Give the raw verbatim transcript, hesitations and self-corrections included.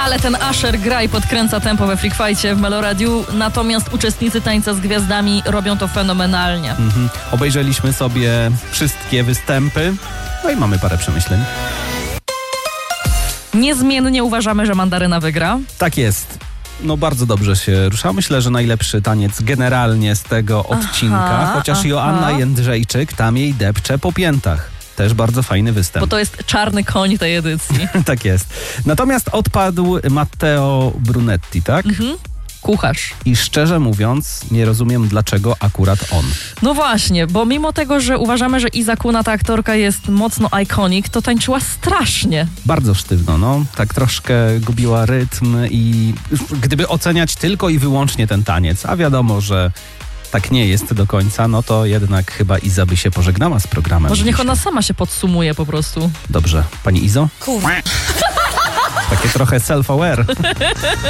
Ale ten Usher gra i podkręca tempo we Freak Fightie w Meloradiu, natomiast uczestnicy Tańca z Gwiazdami robią to fenomenalnie. Mhm. Obejrzeliśmy sobie wszystkie występy, no i mamy parę przemyśleń. Niezmiennie uważamy, że Mandaryna wygra. Tak jest. No bardzo dobrze się rusza. Myślę, że najlepszy taniec generalnie z tego odcinka, aha, chociaż aha. Joanna Jędrzejczyk tam jej depcze po piętach. Też bardzo fajny występ. Bo to jest czarny koń tej edycji. Tak jest. Natomiast odpadł Matteo Brunetti, tak? Mhm. Kucharz. I szczerze mówiąc, nie rozumiem, dlaczego akurat on. No właśnie, bo mimo tego, że uważamy, że Iza Kuna, ta aktorka, jest mocno iconic, to tańczyła strasznie. Bardzo sztywno, no. Tak troszkę gubiła rytm i gdyby oceniać tylko i wyłącznie ten taniec, a wiadomo, że tak nie jest do końca, no to jednak chyba Iza by się pożegnała z programem. Może niech dzisiaj. ona sama się podsumuje po prostu. Dobrze. Pani Izo? Kurwa. Takie trochę self-aware.